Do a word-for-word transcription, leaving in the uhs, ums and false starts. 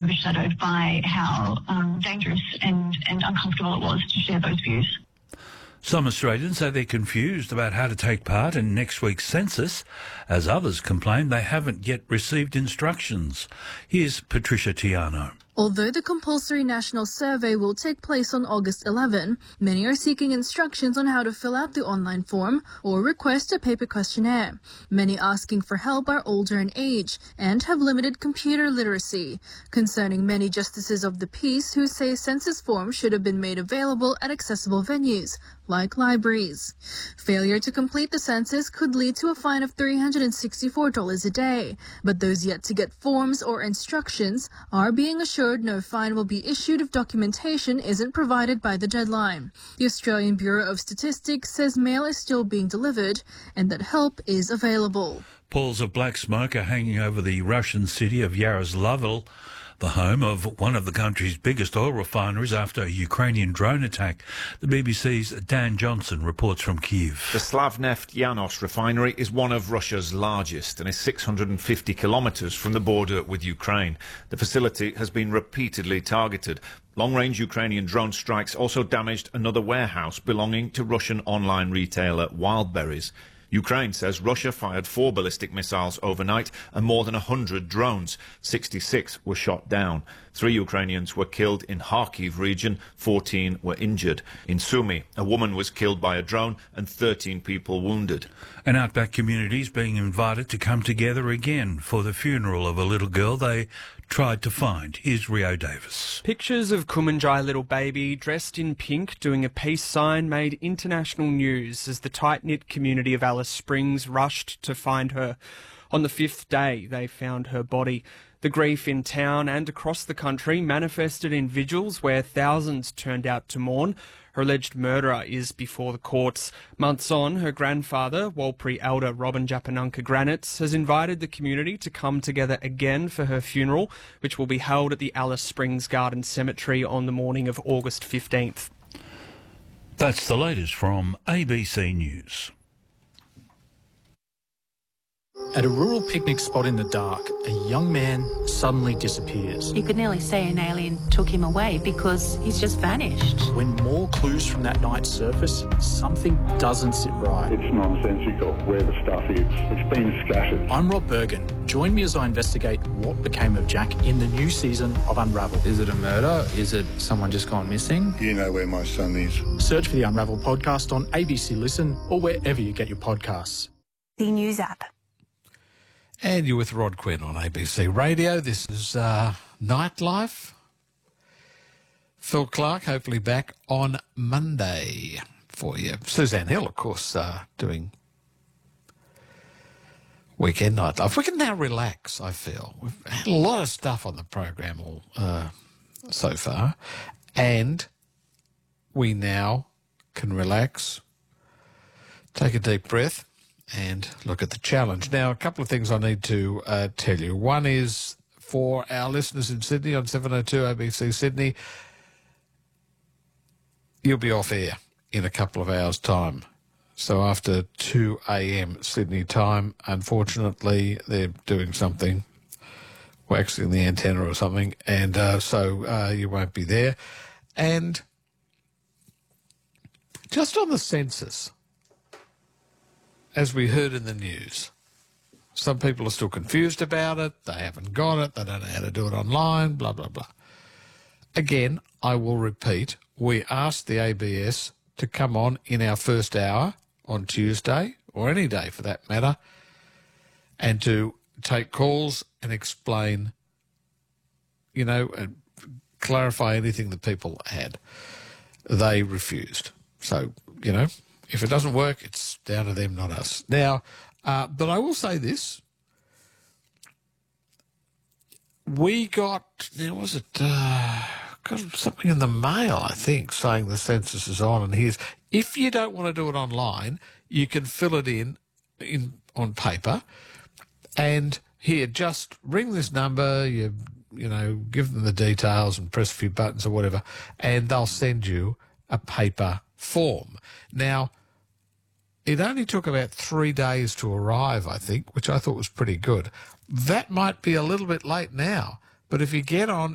overshadowed by how um, dangerous and, and uncomfortable it was to share those views. Some Australians say they're confused about how to take part in next week's census, as others complain they haven't yet received instructions. Here's Patricia Tiano. Although the compulsory national survey will take place on August eleventh, many are seeking instructions on how to fill out the online form or request a paper questionnaire. Many asking for help are older in age and have limited computer literacy, concerning many justices of the peace who say census forms should have been made available at accessible venues, like libraries. Failure to complete the census could lead to a fine of three hundred sixty-four dollars a day, but those yet to get forms or instructions are being assured no fine will be issued if documentation isn't provided by the deadline. The Australian Bureau of Statistics says mail is still being delivered and that help is available. Palls of black smoke are hanging over the Russian city of Yaroslavl, the home of one of the country's biggest oil refineries after a Ukrainian drone attack. The B B C's Dan Johnson reports from Kyiv. The Slavneft Yanos refinery is one of Russia's largest and is six hundred fifty kilometres from the border with Ukraine. The facility has been repeatedly targeted. Long-range Ukrainian drone strikes also damaged another warehouse belonging to Russian online retailer Wildberries. Ukraine says Russia fired four ballistic missiles overnight and more than one hundred drones. sixty-six were shot down. Three Ukrainians were killed in Kharkiv region, fourteen were injured. In Sumy, a woman was killed by a drone and thirteen people wounded. An outback community is being invited to come together again for the funeral of a little girl they tried to find. Here's Rio Davis. Pictures of Kumanjai little baby dressed in pink doing a peace sign made international news as the tight-knit community of Alice Springs rushed to find her. On the fifth day, they found her body. The grief in town and across the country manifested in vigils where thousands turned out to mourn. Her alleged murderer is before the courts. Months on, her grandfather, Warlpiri elder Robin Japanunka Granitz, has invited the community to come together again for her funeral, which will be held at the Alice Springs Garden Cemetery on the morning of August fifteenth. That's the latest from A B C News. At a rural picnic spot in the dark, a young man suddenly disappears. You could nearly say an alien took him away because he's just vanished. When more clues from that night surface, something doesn't sit right. It's nonsensical where the stuff is. It's been scattered. I'm Rob Bergen. Join me as I investigate what became of Jack in the new season of Unravel. Is it a murder? Is it someone just gone missing? You know where my son is. Search for the Unravel podcast on A B C Listen or wherever you get your podcasts. The News app. And you're with Rod Quinn on A B C Radio. This is uh, Nightlife. Phil Clark, hopefully back on Monday for you. Suzanne Hill, of course, uh, doing Weekend Nightlife. We can now relax, I feel. We've had a lot of stuff on the program all uh, so far, and we now can relax, take a deep breath, and look at the challenge. Now, a couple of things I need to uh, tell you. One is for our listeners in Sydney on seven oh two A B C Sydney, you'll be off air in a couple of hours' time. So after two a.m. Sydney time, unfortunately, they're doing something, waxing the antenna or something, and uh, so uh, you won't be there. And just on the census, as we heard in the news, some people are still confused about it. They haven't got it. They don't know how to do it online, blah, blah, blah. Again, I will repeat, we asked the A B S to come on in our first hour on Tuesday, or any day for that matter, and to take calls and explain, you know, and clarify anything that people had. They refused. So, you know, if it doesn't work, it's down to them, not us. Now, uh, but I will say this. We got, there was it, uh, got something in the mail, I think, saying the census is on. And here's, if you don't want to do it online, you can fill it in, in on paper. And here, just ring this number, you, you know, give them the details and press a few buttons or whatever, and they'll send you a paper form. Now, it only took about three days to arrive, I think, which I thought was pretty good. That might be a little bit late now, but if you get on